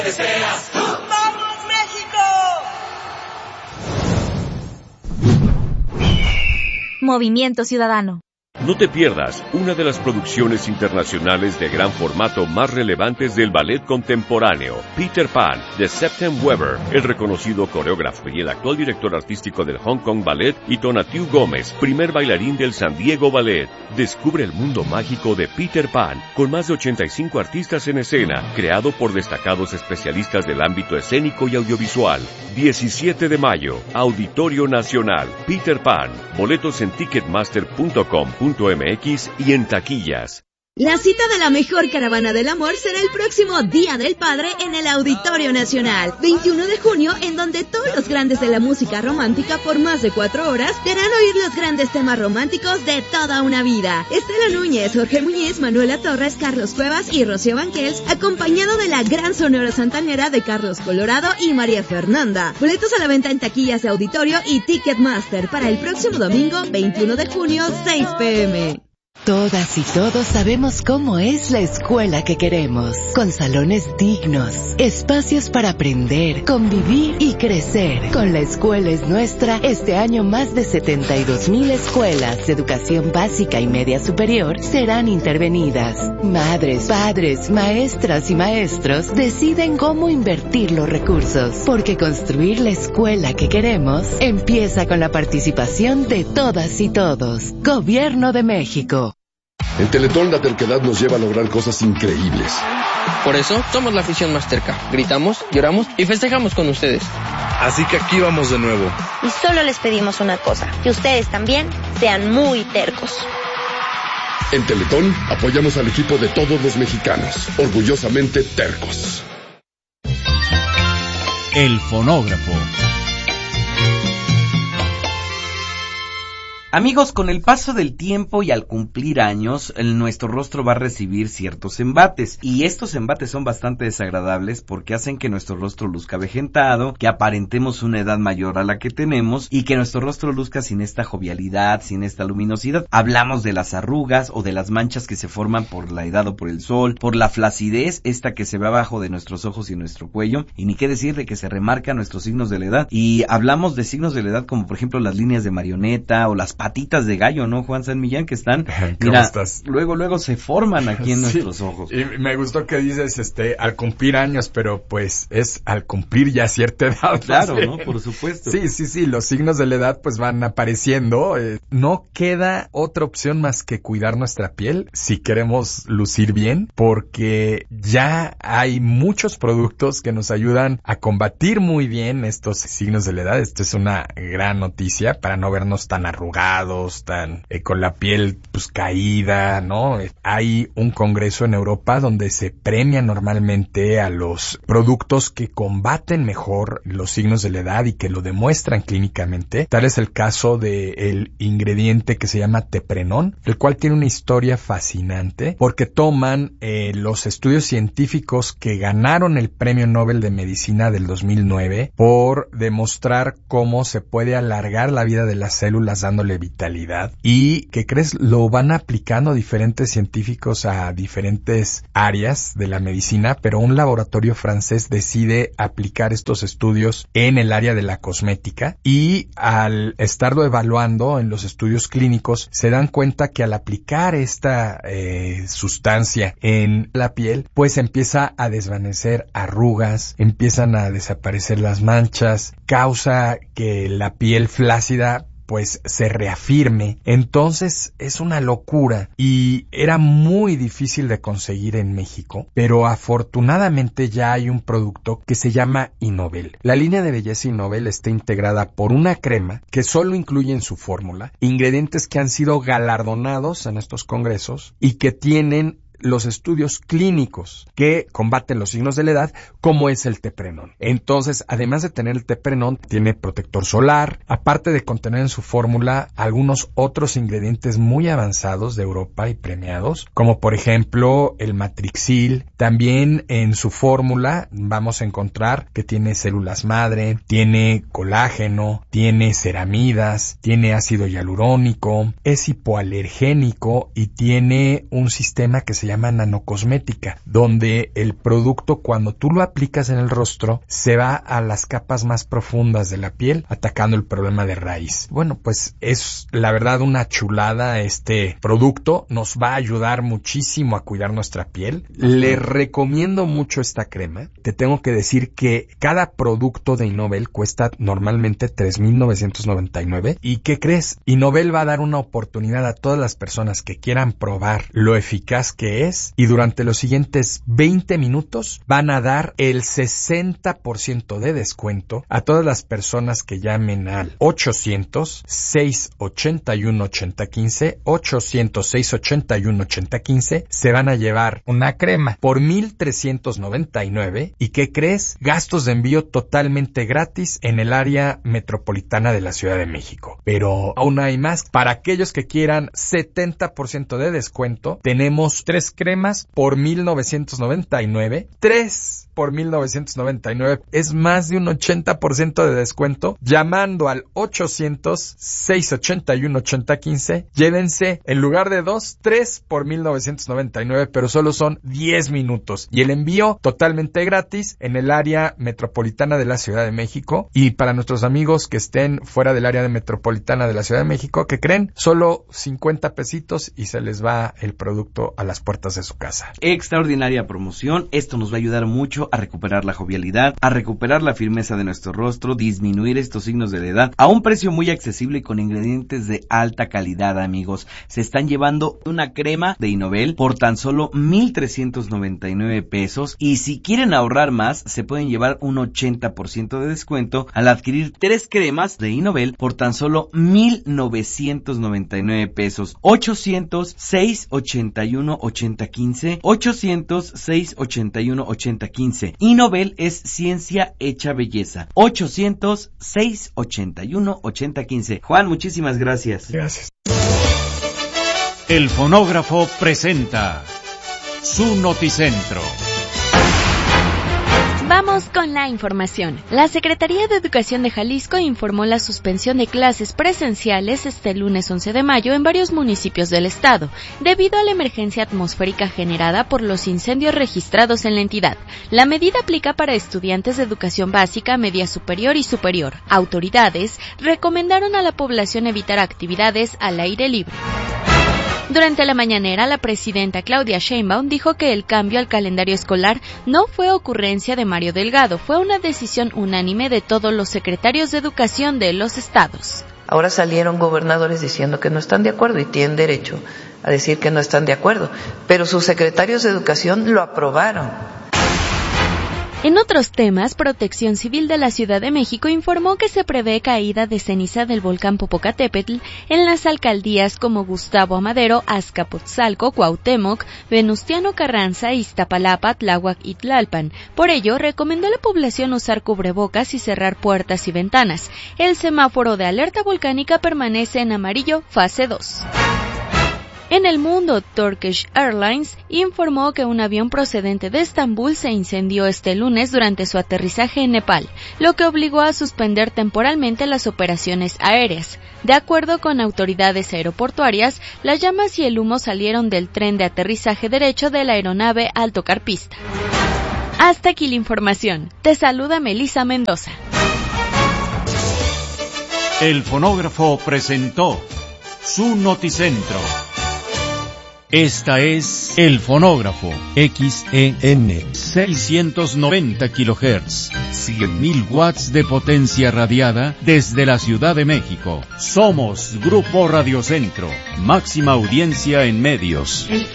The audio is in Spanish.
¡Vamos, México! Movimiento Ciudadano. No te pierdas una de las producciones internacionales de gran formato más relevantes del ballet contemporáneo, Peter Pan, de Septem Weber, el reconocido coreógrafo y el actual director artístico del Hong Kong Ballet, y Tonatiuh Gómez, primer bailarín del San Diego Ballet. Descubre el mundo mágico de Peter Pan, con más de 85 artistas en escena, creado por destacados especialistas del ámbito escénico y audiovisual. 17 de mayo, Auditorio Nacional, Peter Pan. Boletos en ticketmaster.com.mx y en taquillas. La cita de la mejor caravana del amor será el próximo Día del Padre en el Auditorio Nacional, 21 de junio, en donde todos los grandes de la música romántica por más de 4 horas te harán oír los grandes temas románticos de toda una vida. Estela Núñez, Jorge Muñiz, Manuela Torres, Carlos Cuevas y Rocío Banquels, acompañado de la gran sonora santanera de Carlos Colorado y María Fernanda. Boletos a la venta en taquillas de Auditorio y Ticketmaster para el próximo domingo, 21 de junio, 6 p.m. Todas y todos sabemos cómo es la escuela que queremos, con salones dignos, espacios para aprender, convivir y crecer. Con La Escuela es Nuestra, este año más de 72,000 escuelas de educación básica y media superior serán intervenidas. Madres, padres, maestras y maestros deciden cómo invertir los recursos, porque construir la escuela que queremos empieza con la participación de todas y todos. Gobierno de México. En Teletón la terquedad nos lleva a lograr cosas increíbles. Por eso somos la afición más terca. Gritamos, lloramos y festejamos con ustedes. Así que aquí vamos de nuevo. Y solo les pedimos una cosa, que ustedes también sean muy tercos. En Teletón apoyamos al equipo de todos los mexicanos, orgullosamente tercos. El fonógrafo. Amigos, con el paso del tiempo y al cumplir años, nuestro rostro va a recibir ciertos embates, y estos embates son bastante desagradables porque hacen que nuestro rostro luzca avejentado, que aparentemos una edad mayor a la que tenemos y que nuestro rostro luzca sin esta jovialidad, sin esta luminosidad. Hablamos de las arrugas o de las manchas que se forman por la edad o por el sol, por la flacidez, esta que se ve abajo de nuestros ojos y nuestro cuello, y ni qué decir de que se remarcan nuestros signos de la edad. Y hablamos de signos de la edad como por ejemplo las líneas de marioneta o las patitas de gallo, ¿no, Juan San Millán? Que están, mira, estás? Luego se forman aquí en nuestros ojos. Y me gustó que dices, al cumplir años, pero pues es al cumplir ya cierta edad. Claro, ¿no? Por supuesto. Sí, los signos de la edad pues van apareciendo. No queda otra opción más que cuidar nuestra piel si queremos lucir bien, porque ya hay muchos productos que nos ayudan a combatir muy bien estos signos de la edad. Esto es una gran noticia para no vernos tan arrugados, tan con la piel pues caída, ¿no? Hay un congreso en Europa donde se premia normalmente a los productos que combaten mejor los signos de la edad y que lo demuestran clínicamente. Tal es el caso del ingrediente que se llama teprenón, el cual tiene una historia fascinante porque toman los estudios científicos que ganaron el Premio Nobel de Medicina del 2009 por demostrar cómo se puede alargar la vida de las células dándole vitalidad. Y, ¿qué crees? Lo van aplicando diferentes científicos a diferentes áreas de la medicina, pero un laboratorio francés decide aplicar estos estudios en el área de la cosmética y al estarlo evaluando en los estudios clínicos se dan cuenta que al aplicar esta sustancia en la piel, pues empieza a desvanecer arrugas, empiezan a desaparecer las manchas, causa que la piel flácida pues se reafirme. Entonces es una locura y era muy difícil de conseguir en México, pero afortunadamente ya hay un producto que se llama Innovel. La línea de belleza Innovel está integrada por una crema que solo incluye en su fórmula ingredientes que han sido galardonados en estos congresos y que tienen los estudios clínicos que combaten los signos de la edad, como es el teprenón. Entonces, además de tener el teprenón, tiene protector solar, aparte de contener en su fórmula algunos otros ingredientes muy avanzados de Europa y premiados, como por ejemplo el matrixil. También en su fórmula vamos a encontrar que tiene células madre, tiene colágeno, tiene ceramidas, tiene ácido hialurónico, es hipoalergénico y tiene un sistema que se llama nanocosmética, donde el producto, cuando tú lo aplicas en el rostro, se va a las capas más profundas de la piel, atacando el problema de raíz. Bueno, pues es la verdad una chulada este producto, nos va a ayudar muchísimo a cuidar nuestra piel. Le recomiendo mucho esta crema. Te tengo que decir que cada producto de Innovel cuesta normalmente $3,999. ¿Y qué crees? Innovel va a dar una oportunidad a todas las personas que quieran probar lo eficaz que es, y durante los siguientes 20 minutos van a dar el 60% de descuento a todas las personas que llamen al 800-681-8015, 800-681-8015. Se van a llevar una crema por $1,399. ¿Y qué crees? Gastos de envío totalmente gratis en el área metropolitana de la Ciudad de México. Pero aún hay más. Para aquellos que quieran 70% de descuento, tenemos 3 cremas por $1,999. 3 por $1,999. Es más de un 80% de descuento. Llamando al 800-681-8015, llévense en lugar de 2, 3 por $1,999, pero solo son 10 minutos. Y el envío totalmente gratis en el área metropolitana de la Ciudad de México. Y para nuestros amigos que estén fuera del área metropolitana de la Ciudad de México, ¿qué creen? Solo 50 pesitos y se les va el producto a las puertas de su casa. Extraordinaria promoción. Esto nos va a ayudar mucho a recuperar la jovialidad, a recuperar la firmeza de nuestro rostro, disminuir estos signos de la edad a un precio muy accesible y con ingredientes de alta calidad, amigos. Se están llevando una crema de Innovel por tan solo $1,399, y si quieren ahorrar más, se pueden llevar un 80% de descuento al adquirir 3 cremas de Innovel por tan solo $1,999. 800-681-8015, 800-681-8015. Innovel es ciencia hecha belleza. 800-681-8015. Juan, muchísimas gracias. Gracias. El fonógrafo presenta su Noticentro. Vamos con la información. La Secretaría de Educación de Jalisco informó la suspensión de clases presenciales este lunes 11 de mayo en varios municipios del estado, debido a la emergencia atmosférica generada por los incendios registrados en la entidad. La medida aplica para estudiantes de educación básica, media superior y superior. Autoridades recomendaron a la población evitar actividades al aire libre. Durante la mañanera, la presidenta Claudia Sheinbaum dijo que el cambio al calendario escolar no fue ocurrencia de Mario Delgado, fue una decisión unánime de todos los secretarios de educación de los estados. Ahora salieron gobernadores diciendo que no están de acuerdo y tienen derecho a decir que no están de acuerdo, pero sus secretarios de educación lo aprobaron. En otros temas, Protección Civil de la Ciudad de México informó que se prevé caída de ceniza del volcán Popocatépetl en las alcaldías como Gustavo Amadero, Azcapotzalco, Cuauhtémoc, Venustiano Carranza, Iztapalapa, Tláhuac y Tlalpan. Por ello, recomendó a la población usar cubrebocas y cerrar puertas y ventanas. El semáforo de alerta volcánica permanece en amarillo, fase 2. En el mundo, Turkish Airlines informó que un avión procedente de Estambul se incendió este lunes durante su aterrizaje en Nepal, lo que obligó a suspender temporalmente las operaciones aéreas. De acuerdo con autoridades aeroportuarias, las llamas y el humo salieron del tren de aterrizaje derecho de la aeronave al tocar pista. Hasta aquí la información. Te saluda Melissa Mendoza. El fonógrafo presentó su Noticentro. Esta es El Fonógrafo, XEN, 690 kHz, 100.000 watts de potencia radiada desde la Ciudad de México. Somos Grupo Radio Centro, máxima audiencia en medios.